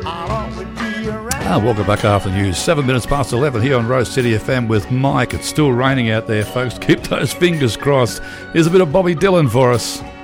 Welcome back after the news. 7 minutes past 11 here on Rose City FM with Mike. It's still raining out there, folks. Keep those fingers crossed. Here's a bit of Bobby Dylan for us.